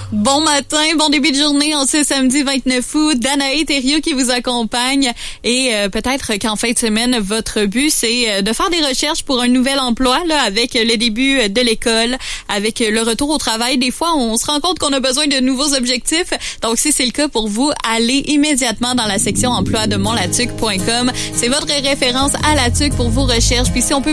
Bon matin, bon début de journée en ce samedi 29 août. Danae Thériault qui vous accompagne et peut-être qu'en fin de semaine, votre but, c'est de faire des recherches pour un nouvel emploi là, avec le début de l'école, avec le retour au travail. Des fois, on se rend compte qu'on a besoin de nouveaux objectifs. Donc, si c'est le cas pour vous, allez immédiatement dans la section emploi de montlatuc.com. C'est votre référence à la TUC pour vos recherches. Puis si on peut